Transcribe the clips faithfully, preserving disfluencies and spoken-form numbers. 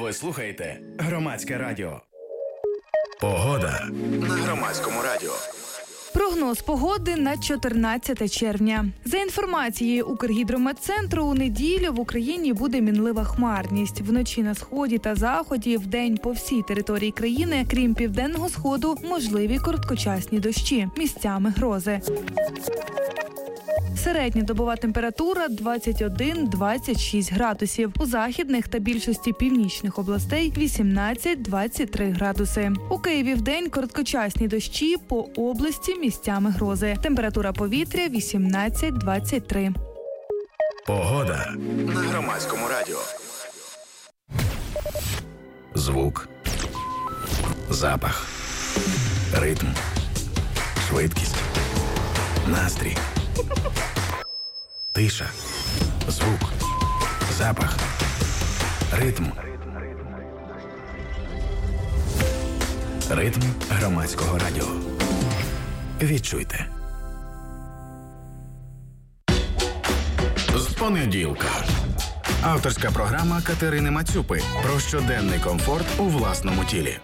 Ви слухаєте Громадське радіо. Погода на Громадському радіо. Прогноз погоди на чотирнадцяте червня. За інформацією Укргідрометцентру, у неділю в Україні буде мінлива хмарність. Вночі на сході та заході, вдень по всій території країни, крім південного сходу, можливі короткочасні дощі, місцями грози. Середньодобова температура двадцять один - двадцять шість градусів. У західних та більшості північних областей вісімнадцять - двадцять три градуси. У Києві вдень короткочасні дощі, по області місцями грози. Температура повітря вісімнадцять - двадцять три. Погода на Громадському радіо. Звук, запах, ритм, швидкість, настрій. Тиша, звук, запах, ритм. Ритм Громадського радіо. Відчуйте. З понеділка. Авторська програма Катерини Мацюпи про щоденний комфорт у власному тілі.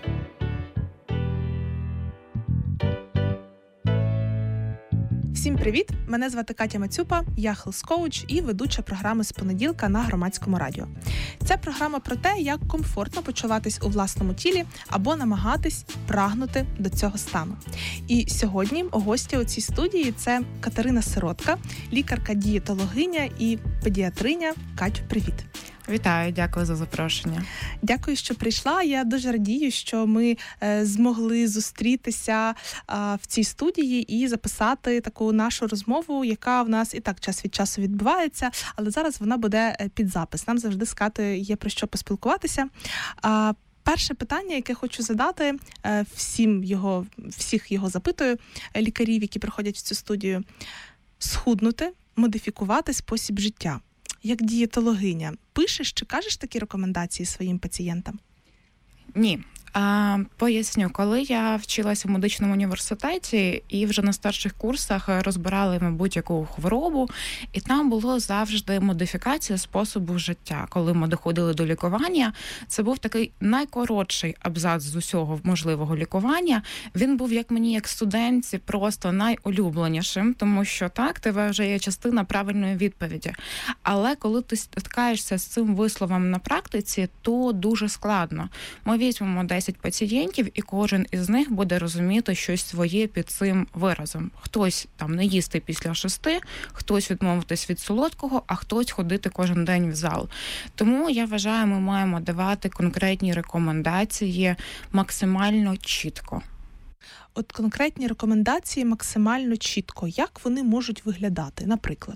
Всім привіт! Мене звати Катя Мацюпа, я хелс-коуч і ведуча програми «З понеділка» на Громадському радіо. Ця програма про те, як комфортно почуватись у власному тілі або намагатись прагнути до цього стану. І сьогодні гостя у цій студії – це Катерина Сиротка, лікарка-дієтологиня і педіатриня. Катю, привіт! Вітаю, дякую за запрошення. Дякую, що прийшла. Я дуже радію, що ми е, змогли зустрітися е, в цій студії і записати таку нашу розмову, яка в нас і так час від часу відбувається, але зараз вона буде під запис. Нам завжди з Катою є про що поспілкуватися. А перше питання, яке хочу задати е, всім його, всіх його запитую, лікарів, які приходять в цю студію: схуднути, модифікувати спосіб життя. Як дієтологиня, пишеш чи кажеш такі рекомендації своїм пацієнтам? Ні. А, поясню, коли я вчилася в медичному університеті і вже на старших курсах розбирали ми будь-яку хворобу, і там було завжди модифікація способу життя. Коли ми доходили до лікування, це був такий найкоротший абзац з усього можливого лікування. Він був, як мені, як студентці, просто найулюбленішим, тому що так, тебе вже є частина правильної відповіді. Але коли ти стикаєшся з цим висловом на практиці, то дуже складно. Ми візьмемо десять пацієнтів, і кожен із них буде розуміти щось своє під цим виразом. Хтось там не їсти після шести, хтось відмовитись від солодкого, а хтось ходити кожен день в зал. Тому, я вважаю, ми маємо давати конкретні рекомендації максимально чітко. От конкретні рекомендації максимально чітко. Як вони можуть виглядати, наприклад?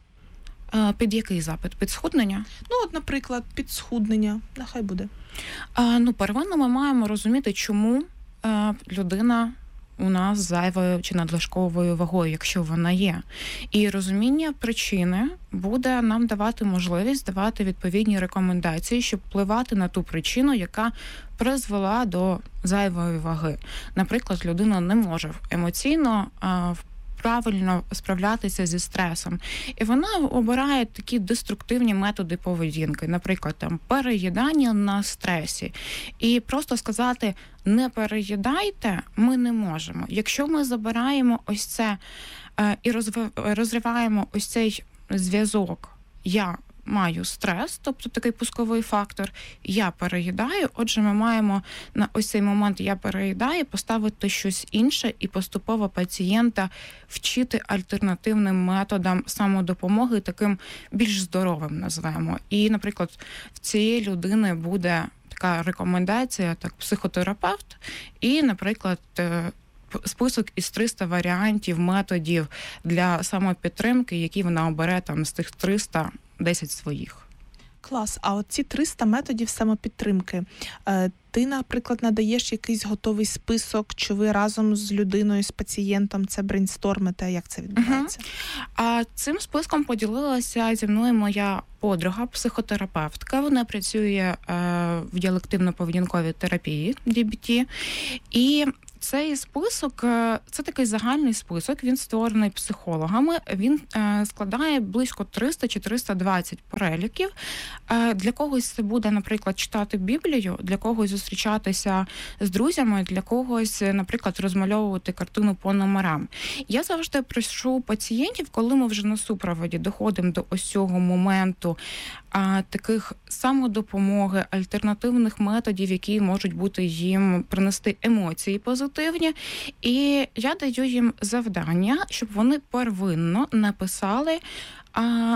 Під який запит? Під схуднення? Ну, от, наприклад, під схуднення. Нехай буде. А, ну, первинно ми маємо розуміти, чому а, людина у нас з зайвою чи надлишковою вагою, якщо вона є. І розуміння причини буде нам давати можливість давати відповідні рекомендації, щоб впливати на ту причину, яка призвела до зайвої ваги. Наприклад, людина не може емоційно а, правильно справлятися зі стресом. І вона обирає такі деструктивні методи поведінки, наприклад, там переїдання на стресі. І просто сказати «не переїдайте» ми не можемо. Якщо ми забираємо ось це е, і розриваємо ось цей зв'язок «я маю стрес», тобто такий пусковий фактор, я переїдаю, отже, ми маємо на ось цей момент «я переїдаю» поставити щось інше і поступово пацієнта вчити альтернативним методам самодопомоги, таким більш здоровим назвемо. І, наприклад, в цієї людини буде така рекомендація, так, психотерапевт, і, наприклад, список із триста варіантів, методів для самопідтримки, які вона обере там з тих триста десять своїх. Клас. А от ці триста методів самопідтримки, ти, наприклад, надаєш якийсь готовий список, чи ви разом з людиною, з пацієнтом це брейнстормите? Як це відбувається? Угу. А цим списком поділилася зі мною моя подруга, психотерапевтка. Вона працює е, в діалективно-поведінковій терапії, ді бі ті. І цей список, це такий загальний список, він створений психологами, він складає близько триста чи триста двадцять переліків. Для когось це буде, наприклад, читати Біблію, для когось зустрічатися з друзями, для когось, наприклад, розмальовувати картину по номерам. Я завжди прошу пацієнтів, коли ми вже на супроводі доходимо до ось цього моменту а, таких самодопомоги, альтернативних методів, які можуть бути їм принести емоції позитивні. І я даю їм завдання, щоб вони первинно написали, а,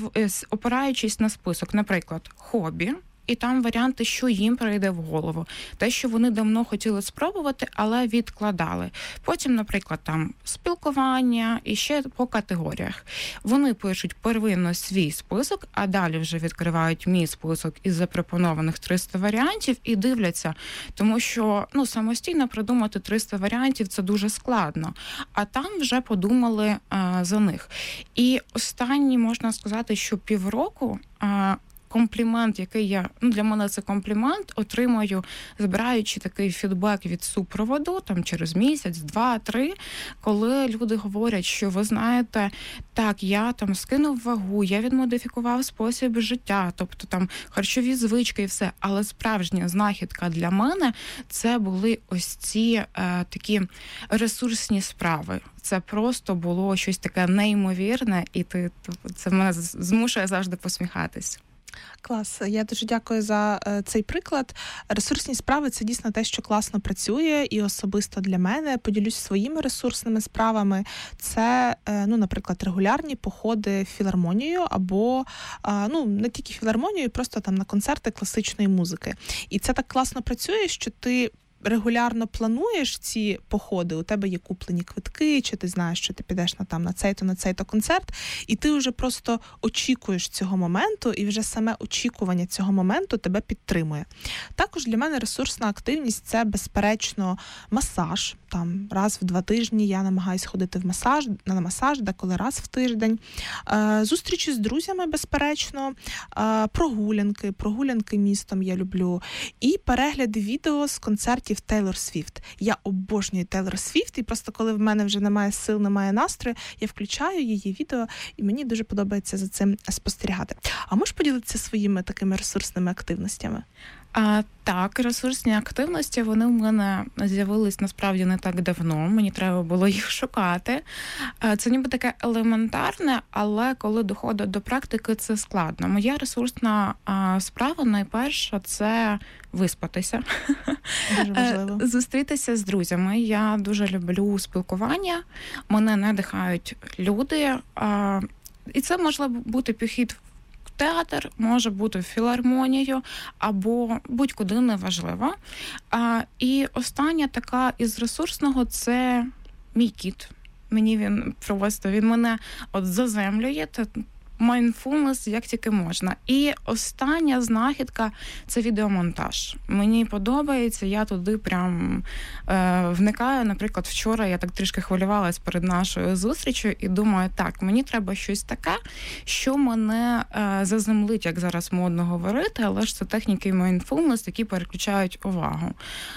опираючись на список, наприклад, хобі, і там варіанти, що їм прийде в голову. Те, що вони давно хотіли спробувати, але відкладали. Потім, наприклад, там спілкування і ще по категоріях. Вони пишуть первинно свій список, а далі вже відкривають мій список із запропонованих триста варіантів і дивляться. Тому що ну, самостійно придумати триста варіантів – це дуже складно. А там вже подумали а, за них. І останні, можна сказати, що півроку а, комплімент, який я, ну для мене це комплімент, отримую, збираючи такий фідбек від супроводу, там через місяць, два, три, коли люди говорять, що ви знаєте, так, я там скинув вагу, я відмодифікував спосіб життя, тобто там харчові звички і все, але справжня знахідка для мене це були ось ці е, такі ресурсні справи. Це просто було щось таке неймовірне, і ти, це мене змушує завжди посміхатись. Клас, я дуже дякую за е, цей приклад. Ресурсні справи – це дійсно те, що класно працює, і особисто для мене, поділюсь своїми ресурсними справами. Це, е, ну, наприклад, регулярні походи в філармонію або, е, ну, не тільки в філармонію, просто там на концерти класичної музики. І це так класно працює, що ти регулярно плануєш ці походи, у тебе є куплені квитки, чи ти знаєш, що ти підеш на там на цей-то, на цей-то концерт, і ти вже просто очікуєш цього моменту, і вже саме очікування цього моменту тебе підтримує. Також для мене ресурсна активність – це, безперечно, масаж. Там раз в два тижні я намагаюсь ходити в масаж, на масаж, деколи раз в тиждень. Е, зустрічі з друзями, безперечно, е, прогулянки, прогулянки містом я люблю. І перегляди відео з концертів Тейлор Свіфт. Я обожнюю Тейлор Свіфт, і просто коли в мене вже немає сил, немає настрою, я включаю її відео, і мені дуже подобається за цим спостерігати. А можеш поділитися своїми такими ресурсними активностями? А, так, ресурсні активності, вони в мене з'явились насправді не так давно, мені треба було їх шукати. Це ніби таке елементарне, але коли доходить до практики, це складно. Моя ресурсна а, справа найперша – це виспатися. Дуже важливо. Зустрітися з друзями. Я дуже люблю спілкування, мене надихають люди, а, і це може бути похід в театр, може бути в філармонію або будь-куди, неважливо. А, і остання така із ресурсного – це мій кіт. Мені він просто, він мене от заземлює, mindfulness як тільки можна. І остання знахідка – це відеомонтаж. Мені подобається, я туди прям е, вникаю. Наприклад, вчора я так трішки хвилювалась перед нашою зустрічю і думаю, так, мені треба щось таке, що мене е, заземлить, як зараз модно говорити, але ж це техніки mindfulness, які переключають увагу.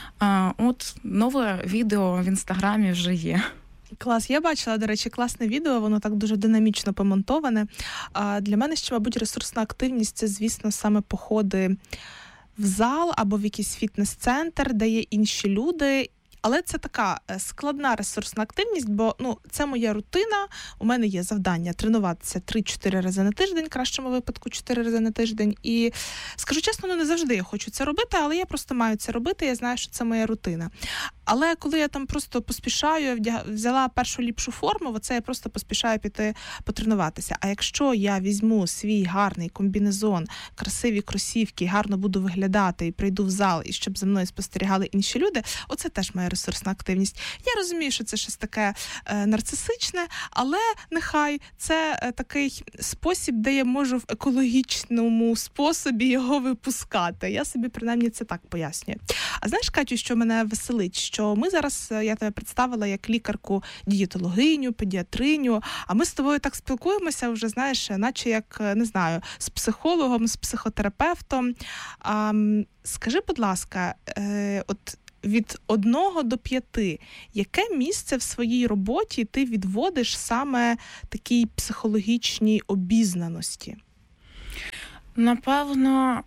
Е, от нове відео в Інстаграмі вже є. Клас. Я бачила, до речі, класне відео, воно так дуже динамічно помонтоване. А для мене ще, мабуть, ресурсна активність – це, звісно, саме походи в зал або в якийсь фітнес-центр, де є інші люди. Але це така складна ресурсна активність, бо ну, це моя рутина, у мене є завдання тренуватися три-чотири рази на тиждень, в кращому випадку чотири рази на тиждень. І, скажу чесно, ну, не завжди я хочу це робити, але я просто маю це робити, я знаю, що це моя рутина. Але коли я там просто поспішаю, взяла першу ліпшу форму, оце я просто поспішаю піти потренуватися. А якщо я візьму свій гарний комбінезон, красиві кросівки, гарно буду виглядати і прийду в зал, і щоб за мною спостерігали інші люди, оце теж моя ресурсна активність. Я розумію, що це щось таке е, нарцисичне, але нехай це е, такий спосіб, де я можу в екологічному способі його випускати. Я собі, принаймні, це так пояснюю. А знаєш, Катю, що мене веселить? Що ми зараз, я тебе представила як лікарку-дієтологиню, педіатриню, а ми з тобою так спілкуємося вже, знаєш, наче як, не знаю, з психологом, з психотерапевтом. А, скажи, будь ласка, е, от від одного до п'яти, яке місце в своїй роботі ти відводиш саме такій психологічній обізнаності? Напевно,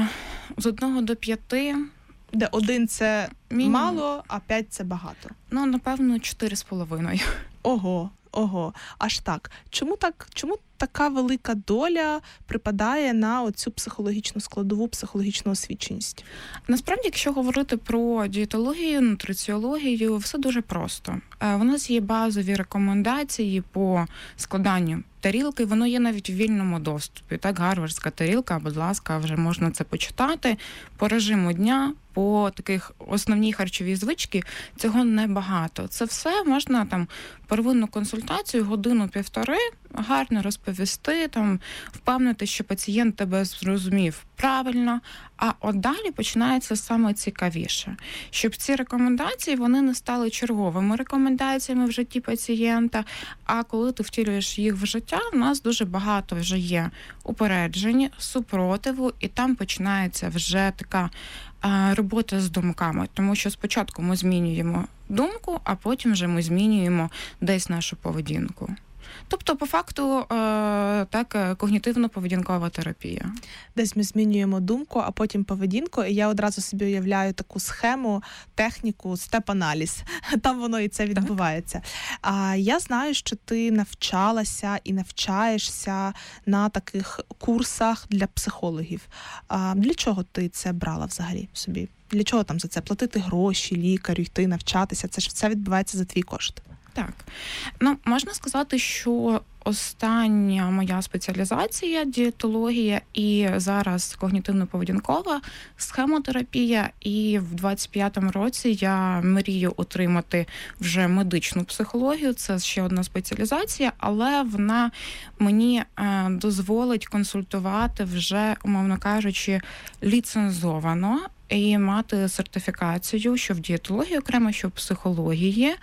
з одного до п'яти. Де один це Мінімум. Мало, а п'ять це багато. Ну, напевно, чотири з половиною. Ого, ого, аж так. Чому так? Чому така велика доля припадає на оцю психологічну складову, психологічну освіченість? Насправді, якщо говорити про дієтологію, нутриціологію, все дуже просто. У нас є базові рекомендації по складанню тарілки, воно є навіть в вільному доступі. Так, гарвардська тарілка, будь ласка, вже можна це почитати. По режиму дня, по таких основній харчовій звички, цього небагато. Це все можна там первинну консультацію, годину-півтори, гарно розповісти, там, впевнити, що пацієнт тебе зрозумів правильно, а от далі починається саме цікавіше. Щоб ці рекомендації, вони не стали черговими рекомендаціями в житті пацієнта, а коли ти втілюєш їх в життя, у нас дуже багато вже є упереджень, супротиву, і там починається вже така а, робота з думками. Тому що спочатку ми змінюємо думку, а потім вже ми змінюємо десь нашу поведінку. Тобто, по факту, так, когнітивно-поведінкова терапія. Десь ми змінюємо думку, а потім поведінку, і я одразу собі уявляю таку схему, техніку, степ-аналіз. Там воно і це відбувається. А я знаю, що ти навчалася і навчаєшся на таких курсах для психологів. А для чого ти це брала взагалі собі? Для чого там за це? Платити гроші, лікарю, йти навчатися? Це ж все відбувається за твій кошт. Так. Ну, можна сказати, що остання моя спеціалізація – дієтологія, і зараз когнітивно-поведінкова схемотерапія, і в двадцять п'ятому році я мрію отримати вже медичну психологію, це ще одна спеціалізація, але вона мені е, дозволить консультувати вже, умовно кажучи, ліцензовано і мати сертифікацію, що в дієтології окремо, що в психології.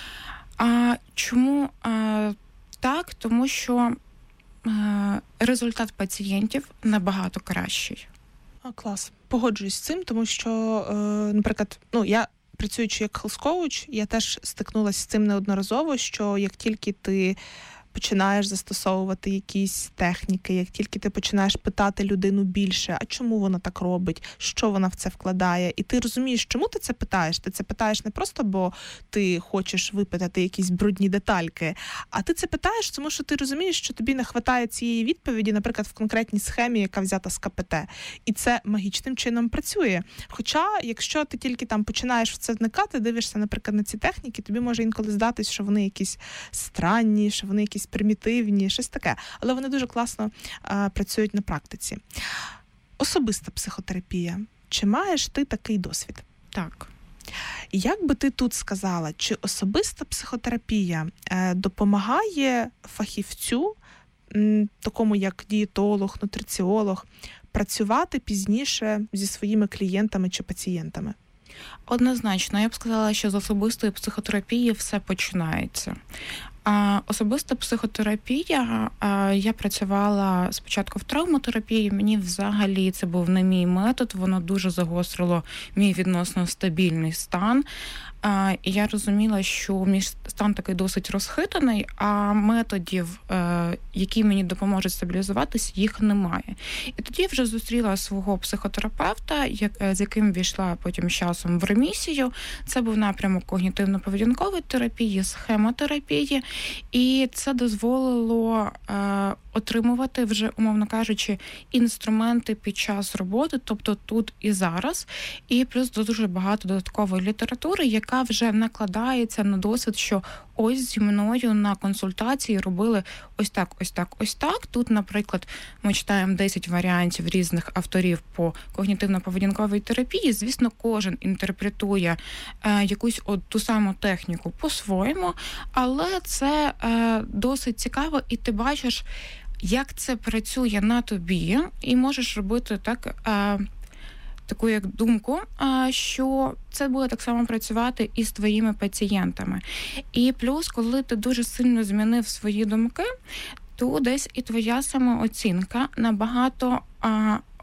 А чому а, так? Тому що а, результат пацієнтів набагато кращий. А, клас. Погоджуюсь з цим, тому що, е, наприклад, ну, я, працюючи як хелс-коуч, я теж стикнулася з цим неодноразово, що як тільки ти починаєш застосовувати якісь техніки, як тільки ти починаєш питати людину більше, а чому вона так робить, що вона в це вкладає, і ти розумієш, чому ти це питаєш? Ти це питаєш не просто, бо ти хочеш випитати якісь брудні детальки, а ти це питаєш, тому що ти розумієш, що тобі не вистачає цієї відповіді, наприклад, в конкретній схемі, яка взята з ка пе те. І це магічним чином працює. Хоча, якщо ти тільки там починаєш в це вникати, дивишся, наприклад, на ці техніки, тобі може інколи здатись, що вони якісь странні, що вони якісь примітивні, щось таке. Але вони дуже класно а, працюють на практиці. Особиста психотерапія. Чи маєш ти такий досвід? Так. Як би ти тут сказала, чи особиста психотерапія е, допомагає фахівцю, м, такому як дієтолог, нутриціолог, працювати пізніше зі своїми клієнтами чи пацієнтами? Однозначно, я б сказала, що з особистої психотерапії все починається. А особиста психотерапія, а, я працювала спочатку в травмотерапії, мені взагалі це був не мій метод, воно дуже загострило мій відносно стабільний стан. А, і я розуміла, що мій стан такий досить розхитаний, а методів, е, які мені допоможуть стабілізуватись, їх немає. І тоді вже зустріла свого психотерапевта, як, з яким війшла потім з часом в ремісію. Це був напрямок когнітивно-поведінкової терапії, схемотерапії, і це дозволило е, отримувати вже, умовно кажучи, інструменти під час роботи, тобто тут і зараз, і плюс дуже багато додаткової літератури, яка вже накладається на досвід, що ось зі мною на консультації робили ось так, ось так, ось так. Тут, наприклад, ми читаємо десять варіантів різних авторів по когнітивно-поведінковій терапії. Звісно, кожен інтерпретує е, якусь от ту саму техніку по-своєму, але це е, досить цікаво, і ти бачиш, як це працює на тобі, і можеш робити так, е, таку як думку, е, що це буде так само працювати і з твоїми пацієнтами. І плюс, коли ти дуже сильно змінив свої думки, то десь і твоя самооцінка набагато а,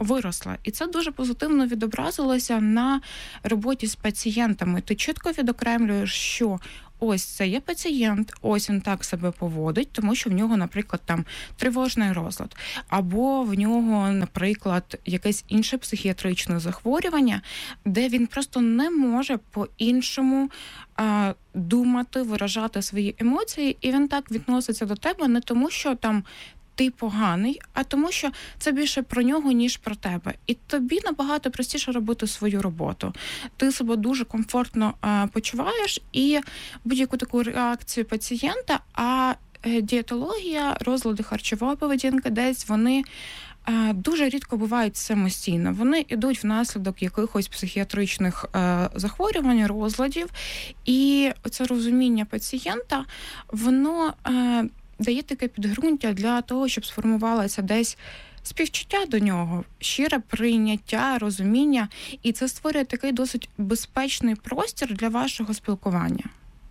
виросла. І це дуже позитивно відобразилося на роботі з пацієнтами. Ти чітко відокремлюєш, що ось це є пацієнт, ось він так себе поводить, тому що в нього, наприклад, там тривожний розлад, або в нього, наприклад, якесь інше психіатричне захворювання, де він просто не може по-іншому а, думати, виражати свої емоції, і він так відноситься до тебе не тому, що там ти поганий, а тому, що це більше про нього, ніж про тебе. І тобі набагато простіше робити свою роботу. Ти себе дуже комфортно а, почуваєш, і будь-яку таку реакцію пацієнта, а е, дієтологія, розлади харчової поведінки десь, вони а, дуже рідко бувають самостійно. Вони йдуть внаслідок якихось психіатричних а, захворювань, розладів, і це розуміння пацієнта, воно а, дає таке підґрунтя для того, щоб сформувалося десь співчуття до нього, щире прийняття, розуміння, і це створює такий досить безпечний простір для вашого спілкування.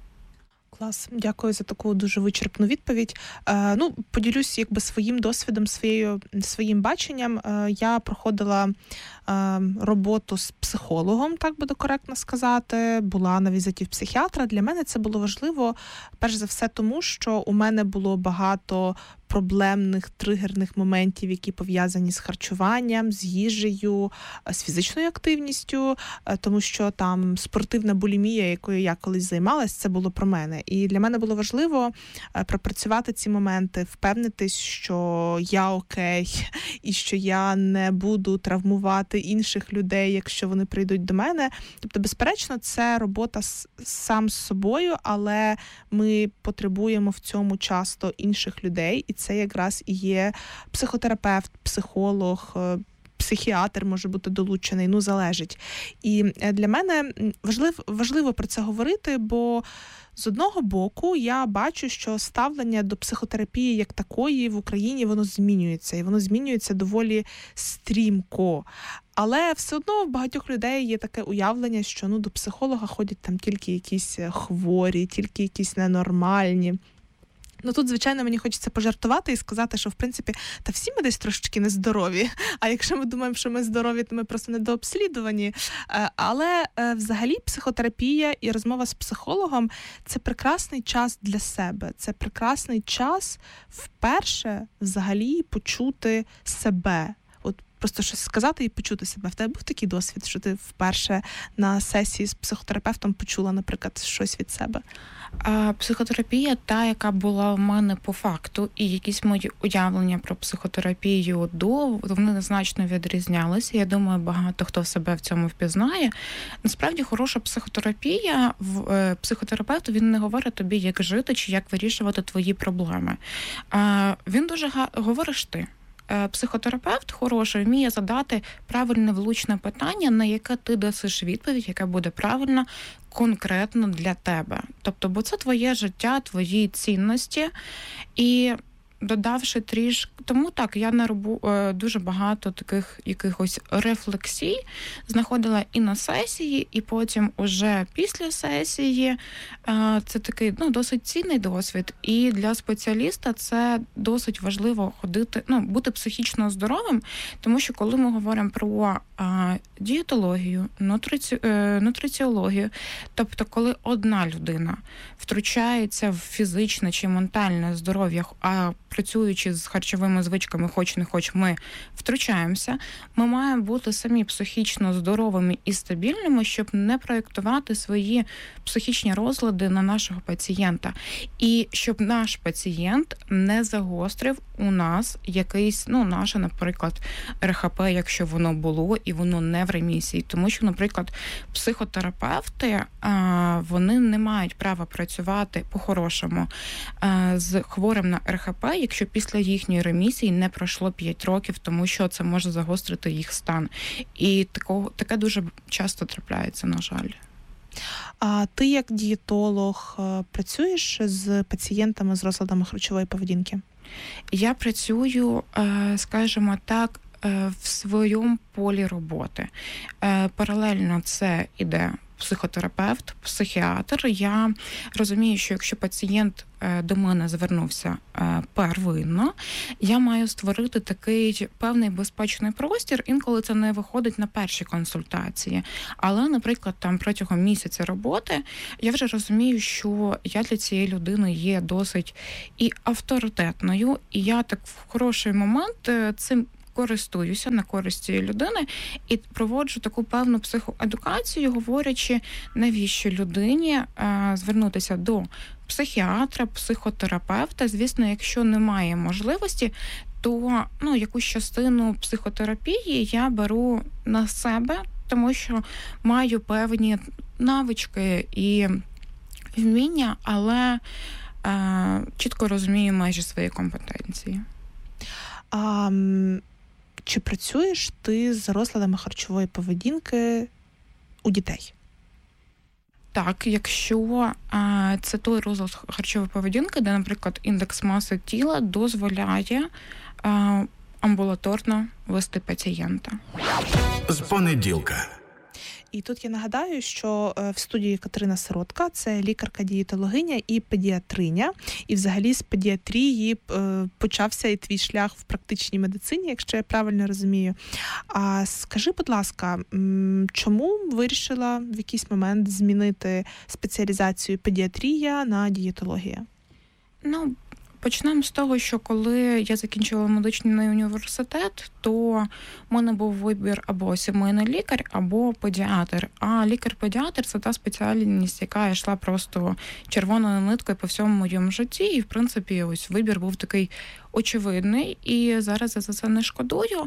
Клас, дякую за таку дуже вичерпну відповідь. Е, ну, поділюсь якби своїм досвідом, своєю, своїм баченням. Е, я проходила е, роботу з психологом, так буде коректно сказати, була на візиті в психіатра. Для мене це було важливо, перш за все, тому що у мене було багато проблемних, тригерних моментів, які пов'язані з харчуванням, з їжею, з фізичною активністю, тому що там спортивна булімія, якою я колись займалась, це було про мене. І для мене було важливо пропрацювати ці моменти, впевнитись, що я окей, і що я не буду травмувати інших людей, якщо вони прийдуть до мене. Тобто, безперечно, це робота з, сам з собою, але ми потребуємо в цьому часто інших людей, і це якраз і є психотерапевт, психолог, психіатр може бути долучений, ну, залежить. І для мене важливо, важливо про це говорити, бо з одного боку я бачу, що ставлення до психотерапії як такої в Україні, воно змінюється, і воно змінюється доволі стрімко. Але все одно в багатьох людей є таке уявлення, що ну, до психолога ходять там тільки якісь хворі, тільки якісь ненормальні. Ну, тут, звичайно, мені хочеться пожартувати і сказати, що, в принципі, та всі ми десь трошечки нездорові. А якщо ми думаємо, що ми здорові, то ми просто недообслідувані. Але взагалі психотерапія і розмова з психологом – це прекрасний час для себе. Це прекрасний час вперше взагалі почути себе. От просто щось сказати і почути себе. В тебе був такий досвід, що ти вперше на сесії з психотерапевтом почула, наприклад, щось від себе? А психотерапія, та, яка була в мене по факту, і якісь мої уявлення про психотерапію до, вони значно відрізнялися. Я думаю, багато хто в себе в цьому впізнає. Насправді, хороша психотерапія, психотерапевт, він не говорить тобі, як жити чи як вирішувати твої проблеми. А він дуже га... говориш ти. Психотерапевт хороший вміє задати правильне влучне питання, на яке ти дасиш відповідь, яка буде правильна, конкретно для тебе. Тобто, бо це твоє життя, твої цінності. І додавши трішки, тому так, я на робу дуже багато таких якихось рефлексій знаходила і на сесії, і потім уже після сесії. Це такий, ну, досить цінний досвід. І для спеціаліста це досить важливо ходити, ну, бути психічно здоровим, тому що коли ми говоримо про а, дієтологію, нутриці, е, нутриціологію, тобто коли одна людина втручається в фізичне чи ментальне здоров'я, а працюючи з харчовими звичками, хоч не хоч ми втручаємося, ми маємо бути самі психічно здоровими і стабільними, щоб не проєктувати свої психічні розлади на нашого пацієнта. І щоб наш пацієнт не загострив у нас якийсь, ну, наше, наприклад, ер ха пе, якщо воно було, і воно не в ремісії. Тому що, наприклад, психотерапевти, вони не мають права працювати по-хорошому з хворим на ер ха пе, якщо після їхньої ремісії не пройшло п'ять років, тому що це може загострити їх стан. І такого, таке дуже часто трапляється, на жаль. А ти як дієтолог працюєш з пацієнтами з розладами харчової поведінки? Я працюю, скажімо так, в своєму полі роботи. Паралельно це іде психотерапевт, психіатр. Я розумію, що якщо пацієнт до мене звернувся первинно, я маю створити такий певний безпечний простір. Інколи це не виходить на перші консультації. Але, наприклад, там протягом місяця роботи я вже розумію, що я для цієї людини є досить і авторитетною, і я так в хороший момент цим користуюся на користь цієї людини і проводжу таку певну психоедукацію, говорячи, навіщо людині е, звернутися до психіатра, психотерапевта. Звісно, якщо немає можливості, то ну, якусь частину психотерапії я беру на себе, тому що маю певні навички і вміння, але е, чітко розумію майже свої компетенції. А, чи працюєш ти з розладами харчової поведінки у дітей? Так, якщо а, це той розлад харчової поведінки, де, наприклад, індекс маси тіла дозволяє а, амбулаторно вести пацієнта. З понеділка. І тут я нагадаю, що в студії Катерина Сиротка, це лікарка-дієтологиня і педіатриня. І взагалі з педіатрії почався і твій шлях в практичній медицині, якщо я правильно розумію. А скажи, будь ласка, чому вирішила в якийсь момент змінити спеціалізацію педіатрія на дієтологія? Ну, почнемо з того, що коли я закінчила медичний університет, то в мене був вибір або сімейний лікар, або педіатр. А лікар-педіатр – це та спеціальність, яка йшла просто червоною ниткою по всьому моєму житті. І, в принципі, ось вибір був такий очевидний. І зараз я за це не шкодую.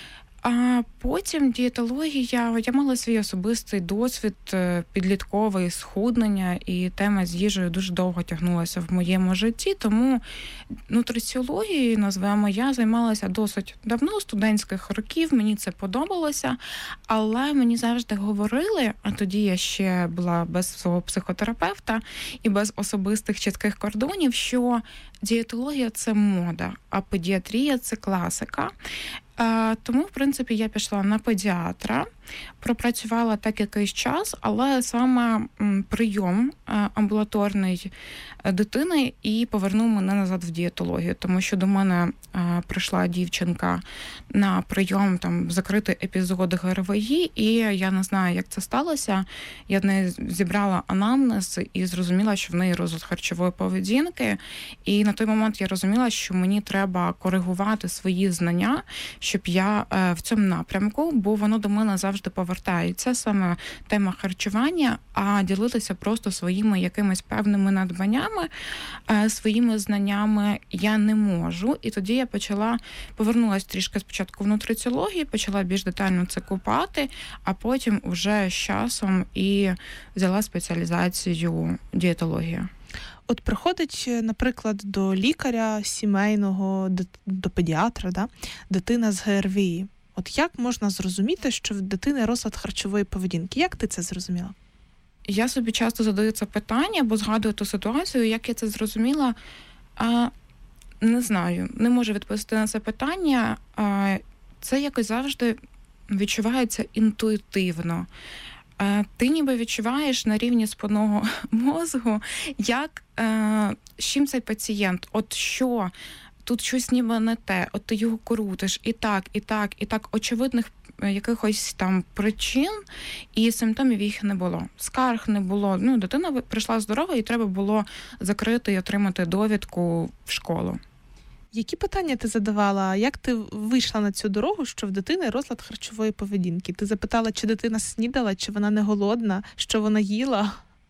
А потім дієтологія, я мала свій особистий досвід підлітковий, схуднення, і тема з їжею дуже довго тягнулася в моєму житті, тому нутриціологією, назвемо, я займалася досить давно, студентських років, мені це подобалося, але мені завжди говорили, а тоді я ще була без свого психотерапевта і без особистих чітких кордонів, що дієтологія – це мода, а педіатрія – це класика. Тому, в принципі, я пішла на педіатра, пропрацювала так якийсь час, але саме прийом амбулаторний дитини і повернув мене назад в дієтологію, тому що до мене прийшла дівчинка на прийом, там, закритий епізод ГРВІ, і я не знаю, як це сталося. Я в неї зібрала анамнез і зрозуміла, що в неї розлад харчової поведінки, і на той момент я розуміла, що мені треба коригувати свої знання, щоб я в цьому напрямку, бо воно до мене завжди повертається, саме тема харчування, а ділитися просто своїми якимись певними надбаннями, своїми знаннями я не можу. І тоді я почала, повернулася трішки спочатку в нутриціологію, почала більш детально це купати, а потім вже з часом і взяла спеціалізацію дієтологія. От приходить, наприклад, до лікаря сімейного, до педіатра, да, дитина з ГРВІ. От як можна зрозуміти, що в дитини розлад харчової поведінки? Як ти це зрозуміла? Я собі часто задаю це питання, бо згадую ту ситуацію, як я це зрозуміла. А, не знаю, не можу відповісти на це питання. А, це якось завжди відчувається інтуїтивно. Ти ніби відчуваєш на рівні спинного мозку, як, е, з чим цей пацієнт, от що, тут щось ніби не те, от ти його крутиш і так, і так, і так, очевидних якихось там причин і симптомів їх не було. Скарг не було, ну, дитина прийшла здорова і треба було закрити і отримати довідку в школу. Які питання ти задавала? Як ти вийшла на цю дорогу, що в дитини розлад харчової поведінки? Ти запитала, чи дитина снідала, чи вона не голодна, що вона їла?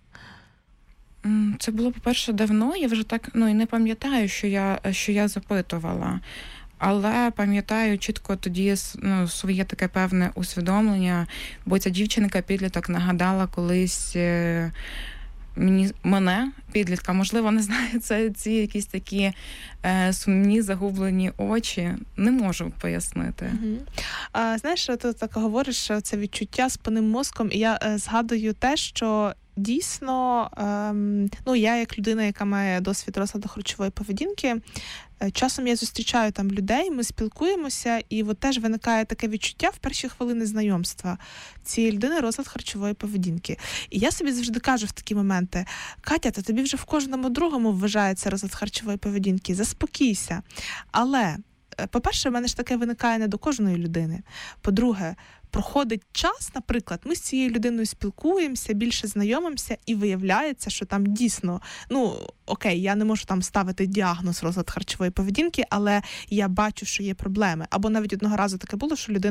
Це було, по-перше, давно. Я вже так, ну, і не пам'ятаю, що я, що я запитувала. Але пам'ятаю чітко тоді, ну, своє таке певне усвідомлення, бо ця дівчинка-підліток нагадала колись Мені, мене, підлітка, можливо, не знаю, це ці якісь такі е, сумні, загублені очі. Не можу пояснити. Угу. А, знаєш, ти так говориш, що це відчуття спинним мозком, і я е, згадую те, що дійсно, ем, ну, я як людина, яка має досвід розладу харчової поведінки, часом я зустрічаю там людей, ми спілкуємося, і от теж виникає таке відчуття в перші хвилини знайомства цієї людини розлад харчової поведінки. І я собі завжди кажу в такі моменти: Катя, то тобі вже в кожному другому вважається розлад харчової поведінки, заспокійся. Але, по-перше, в мене ж таке виникає не до кожної людини. По-друге, проходить час, наприклад, ми з цією людиною спілкуємося, більше знайомимося, і виявляється, що там дійсно, ну, окей, я не можу там ставити діагноз розлад харчової поведінки, але я бачу, що є проблеми. Або навіть одного разу таке було, що людина